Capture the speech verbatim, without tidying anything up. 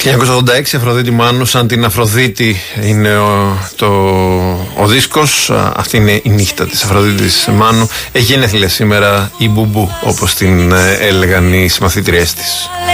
χίλια εννιακόσια ογδόντα έξι, Αφροδίτη Μάνου, σαν την Αφροδίτη είναι ο, το, ο δίσκος. Αυτή είναι η νύχτα της Αφροδίτης Μάνου. Έχει γενέθλια σήμερα η Μπουμπού, όπως την έλεγαν οι συμμαθήτριές της.